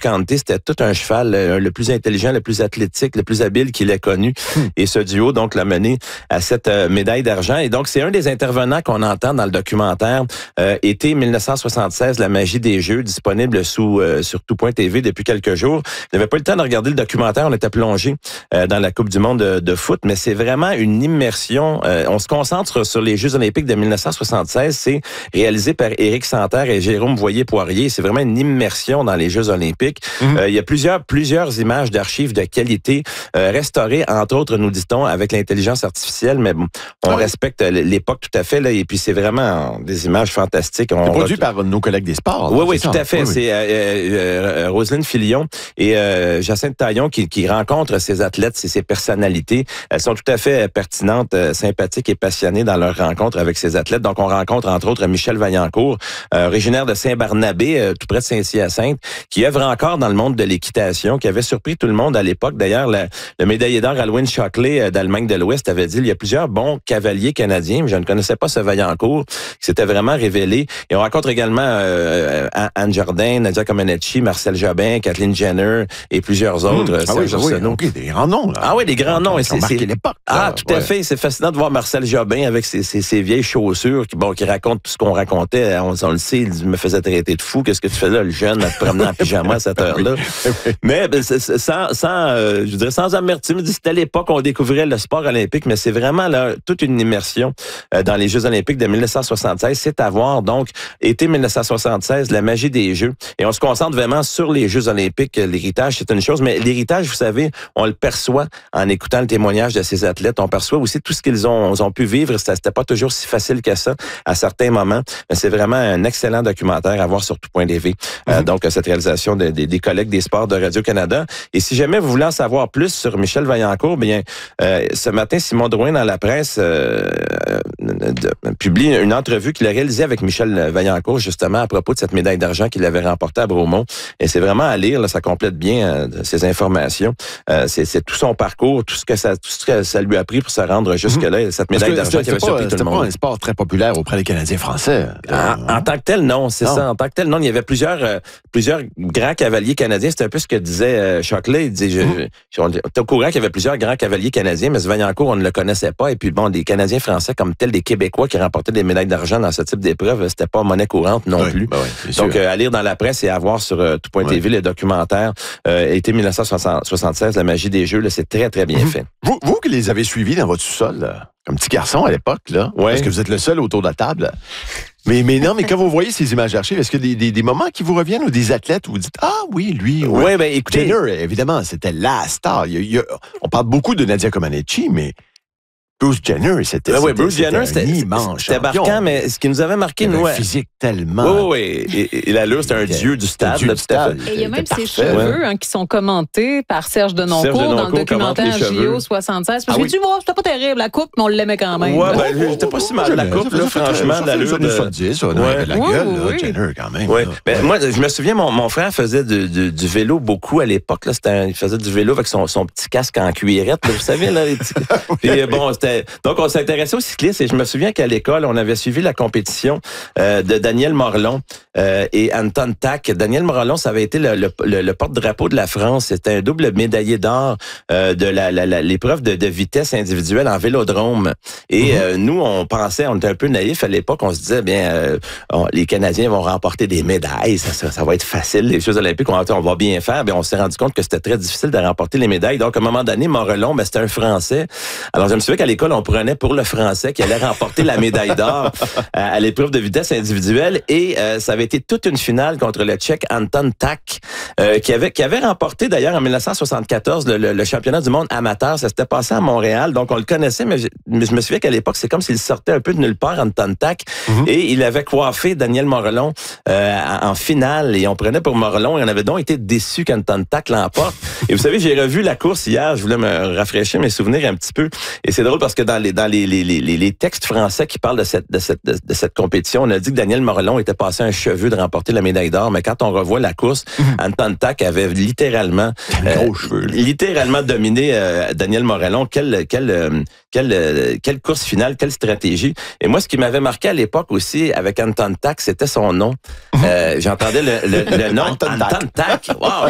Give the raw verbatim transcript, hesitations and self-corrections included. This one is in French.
Visconti, c'était tout un cheval, le, le plus intelligent, le plus athlétique, le plus habile qu'il ait connu. Mm. Et ce duo, donc, l'a mené à cette euh, médaille d'argent. Et donc, c'est un des intervenants qu'on entend dans le documentaire euh, été dix-neuf cent soixante-seize, La magie des jeux, disponible sous euh, sur tout point T V depuis quelques jours. Je n'avais pas eu le temps de regarder le documentaire, on était plongé euh, dans la Coupe du monde de, de foot, mais c'est vraiment une immersion. Euh, on se concentre sur les Jeux olympiques de dix-neuf cent soixante-seize. C'est réalisé par Éric Santerre et Jérôme Voyer-Poirier. C'est vraiment une immersion dans les Jeux olympiques. Mm-hmm. Euh, il y a plusieurs, plusieurs images d'archives de qualité euh, restaurées, entre autres, nous dit-on, avec l'intelligence artificielle, mais bon, on ah oui. respecte l'époque tout à fait, là, et puis c'est vraiment des images fantastiques. C'est produit par nos collègues des sports. Oui, là, oui, c'est tout ça. à fait. Oui, oui. C'est euh, euh, Roselyne Filion et euh, Jacinthe Taillon qui, qui rencontrent ces athlètes, ces, ces personnalités. Elles sont tout à fait pertinentes, euh, sympathiques et passionnées dans leur rencontre avec ces athlètes. Donc, on rencontre, entre autres, Michel Vaillancourt, euh, originaire de Saint-Barnabé, euh, tout près de Saint-Hyacinthe, qui œuvre encore dans le monde de l'équitation, qui avait surpris tout le monde à l'époque. D'ailleurs, le, le médaillé d'or Alwyn Shockley euh, d'Allemagne de l'Ouest avait dit il y a plusieurs bons cavaliers canadiens, mais je ne connaissais pas ce Vaillancourt, qui s'était vraiment révélé. Et on rencontre également euh, Anne Jardin, Nadia Comaneci, Marcel Jobin, Kathleen Jenner et plusieurs autres. Mmh. Ah oui, oui, okay, des grands noms. Là. Ah oui, des grands noms. Qui ont marqué l'époque. Ah, tout ouais. à fait. C'est fascinant de voir Marcel Jobin avec ses, ses, ses vieilles chaussures qui, bon, qui raconte tout ce qu'on racontait. On, on le sait, il me faisait traiter de fou. Qu'est-ce que tu fais là, le jeune, à te promener en pyjama à cette heure-là? Mais ben, sans, sans, euh, je dirais, sans amertume, c'était à l'époque on découvrait le sport olympique, mais c'est vraiment là, toute une immersion euh, dans les Jeux olympiques de dix-neuf cent soixante-seize. C'est à voir, donc, été dix-neuf cent soixante-seize, la magie des Jeux. Et on se concentre vraiment sur les Jeux olympiques. L'héritage, c'est une chose, mais l'héritage, vous savez, on le perçoit en écoutant le témoignage de ces athlètes. On perçoit aussi tout ce qu'ils ont, ont pu vivre. C'était pas toujours si facile que ça à certains moments, mais c'est vraiment un excellent documentaire à voir sur tout point T V. Mm-hmm. Euh, donc, cette réalisation de, de, des collègues des sports de Radio-Canada. Et si jamais vous voulez en savoir plus sur Michel Vaillancourt, bien, euh, ce matin, Simon Drouin, dans la presse, euh, de, de, publie une entrevue qu'il a réalisée avec Michel Vaillancourt, justement, à propos de cette médaille d'argent qu'il avait remportée à Bromont. Et c'est vraiment à lire, là, ça complète bien euh, ces informations. Euh, c'est, c'est tout son parcours, tout ce que ça, tout ce que ça lui a pris pour se rendre jusque-là. Mm-hmm. Cette médaille d'argent qui avait pas, surpris tout le monde. C'était pas un sport très populaire auprès des Canadiens français. En, en tant que tel, non, c'est non. ça. En tant que tel, non. Il y avait plusieurs, euh, plusieurs grands cavaliers canadiens. C'est un peu ce que disait euh, Shockley. Il dit, je, mm-hmm. je, on était au courant qu'il y avait plusieurs grands cavaliers canadiens, mais ce Vaillancourt, on ne le connaissait pas. Et puis, bon, des Canadiens français comme tels, des Québécois qui remportaient des médailles d'argent dans ce type d'épreuve, c'était pas monnaie courante non oui, plus. Ben oui, Donc, euh, à lire dans la presse et à voir sur euh, tout point T V, oui. le documentaire euh, été dix-neuf cent soixante-seize, La magie des Jeux, là, c'est très, très bien mm-hmm. fait. Vous, vous qui les avez suivis dans votre sous-sol, là, comme petit garçon à l'époque, là, ouais. parce que vous êtes le seul autour de la table. Mais, mais non, mais quand vous voyez ces images d'archives, est-ce qu'il y a des, des, des moments qui vous reviennent ou des athlètes où vous dites « Ah oui, lui, ouais. » Oui, bien écoutez... Jenner, évidemment, c'était la star. Il y a, il y a, on parle beaucoup de Nadia Comaneci, mais... Bruce Jenner, c'était ouais, ouais, Bruce Jenner, c'était immense. C'était marquant, mais ce qui nous avait marqué, nous, un physique tellement. Oui, oui, oui. Et, et l'allure, c'était un dieu du stade. Dieu là, du stade. Et il y a même ses cheveux ouais. hein, qui sont commentés par Serge Denoncourt, Serge Denoncourt dans le documentaire J O soixante-seize. Parce que ah, j'ai oui. dit, oh, c'était pas terrible la coupe, mais on l'aimait quand même. Ouais, ben, j'étais pas si mal la coupe, là, franchement, l'allure de soixante-dix, ça, ouais. la gueule, là, Jenner, quand même. Ouais. Ben, moi, je me souviens, mon, mon frère faisait du, du, du vélo beaucoup à l'époque. Là, c'était, il faisait du vélo avec son, son petit casque en cuirette, là, vous savez, là. Les petits... Puis, bon, c'était, donc, on s'intéressait aux cyclistes et je me souviens qu'à l'école, on avait suivi la compétition euh, de Daniel Morlon euh, et Anton Tak. Daniel Morlon, ça avait été le, le, le, le porte-drapeau de la France. C'était un double médaillé d'or euh, de la, la, la, l'épreuve de, de vitesse individuelle en vélodrome. Et mm-hmm. euh, nous, on pensait, on était un peu naïfs à l'époque, on se disait, bien, euh, on, les Canadiens vont remporter des médailles, ça, ça, ça va être facile, les Jeux olympiques, on, on va bien faire. Bien, on s'est rendu compte que c'était très difficile de remporter les médailles. Donc, à un moment donné, Morlon, ben, c'était un Français. Alors, je me souviens qu'à l'école, on prenait pour le Français qui allait remporter la médaille d'or à, à l'épreuve de vitesse individuelle et euh, ça avait été toute une finale contre le Tchèque Anton Tak euh, qui avait qui avait remporté d'ailleurs en dix-neuf cent soixante-quatorze le, le, le championnat du monde amateur. Ça s'était passé à Montréal, donc on le connaissait, mais je, mais je me souviens qu'à l'époque c'est comme s'il sortait un peu de nulle part, Anton Tak, mm-hmm. et il avait coiffé Daniel Morlon euh, en finale et on prenait pour Morlon et on avait donc été déçus qu'Anton Tak l'emporte. Et vous savez, j'ai revu la course hier, je voulais me rafraîchir mes souvenirs un petit peu et c'est drôle parce que dans les dans les les les, les textes français qui parlent de cette de cette de, de cette compétition, on a dit que Daniel Morlon était passé un cheveu de remporter la médaille d'or, mais quand on revoit la course, mm-hmm. Anton Tak avait littéralement euh, cheveux, littéralement dominé euh, Daniel Morlon. Quelle quelle euh, quelle euh, quelle course finale, quelle stratégie. Et moi, ce qui m'avait marqué à l'époque aussi avec Anton Tak, c'était son nom. Mm-hmm. Euh, j'entendais le, le, le nom Anton Tak. Wow.